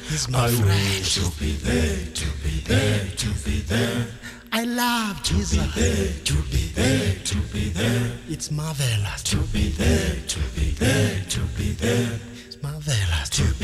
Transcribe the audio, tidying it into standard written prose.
He's my I friend. wish to be there, to be there, to be there. I love Jesus. To be there, to be there, It's marvelous. to be there,